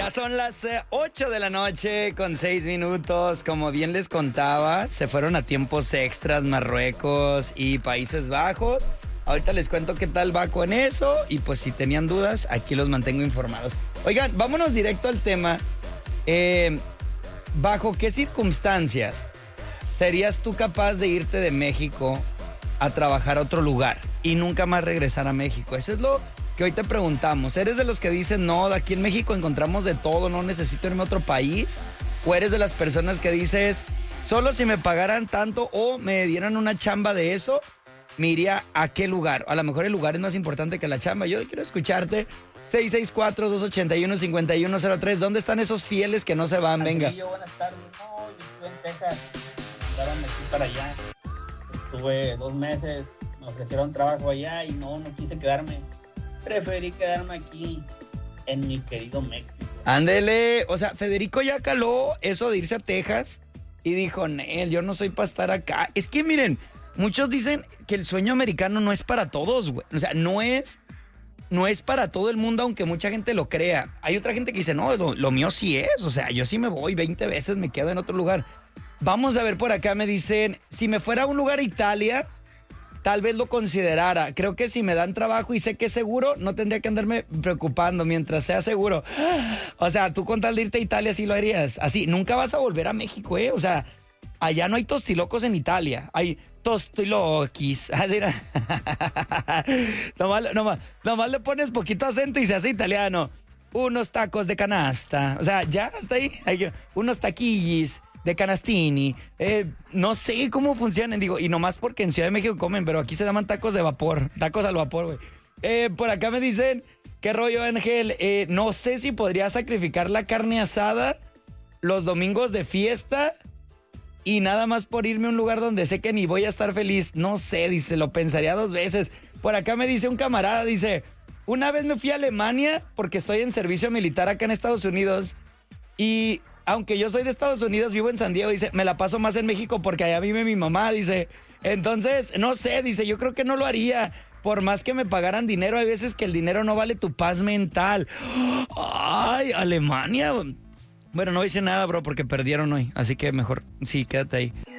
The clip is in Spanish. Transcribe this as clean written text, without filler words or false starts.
Ya son las 8 de la noche con 6 minutos. Como bien les contaba, se fueron a tiempos extras Marruecos y Países Bajos. Ahorita les cuento qué tal va con eso y pues si tenían dudas, aquí los mantengo informados. Oigan, vámonos directo al tema. ¿Bajo qué circunstancias serías tú capaz de irte de México a trabajar a otro lugar y nunca más regresar a México? Eso es lo que hoy te preguntamos. ¿Eres de los que dicen, no, aquí en México encontramos de todo, no necesito irme a otro país? ¿O eres de las personas que dices, solo si me pagaran tanto o me dieran una chamba de eso, me iría a qué lugar? A lo mejor el lugar es más importante que la chamba. Yo quiero escucharte. 664-281-5103. ¿Dónde están esos fieles que no se van? Venga. Buenas tardes. No, yo estuve en Texas. Mandaron aquí para allá. Estuve 2 meses. Me ofrecieron trabajo allá y no quise quedarme. Preferí quedarme aquí en mi querido México. Ándele. O sea, Federico ya caló eso de irse a Texas y dijo, Nel, yo no soy para estar acá. Es que miren, muchos dicen que el sueño americano no es para todos, güey. O sea, no es para todo el mundo, aunque mucha gente lo crea. Hay otra gente que dice, no, lo mío sí es. O sea, yo sí me voy 20 veces, me quedo en otro lugar. Vamos a ver por acá, me dicen, si me fuera a un lugar a Italia, tal vez lo considerara. Creo que si me dan trabajo y sé que es seguro, no tendría que andarme preocupando mientras sea seguro. O sea, tú con tal de irte a Italia sí lo harías. Así, nunca vas a volver a México, ¿eh? O sea, allá no hay tostilocos en Italia. Hay tostiloquis. Nomás le pones poquito acento y se hace italiano. Unos tacos de canasta. O sea, ya hasta ahí. Unos taquillis de canastini. No sé cómo funcionan. Digo, y nomás porque en Ciudad de México comen, pero aquí se llaman tacos de vapor. Tacos al vapor, güey. Por acá me dicen, ¿qué rollo, Ángel? No sé si podría sacrificar la carne asada los domingos de fiesta y nada más por irme a un lugar donde sé que ni voy a estar feliz. No sé, dice, lo pensaría 2 veces. Por acá me dice un camarada, dice, una vez me fui a Alemania porque estoy en servicio militar acá en Estados Unidos y aunque yo soy de Estados Unidos, vivo en San Diego, dice, me la paso más en México porque allá vive mi mamá, dice. Entonces, no sé, dice, yo creo que no lo haría. Por más que me pagaran dinero, hay veces que el dinero no vale tu paz mental. Ay, Alemania. Bueno, no hice nada, bro, porque perdieron hoy. Así que mejor, sí, quédate ahí.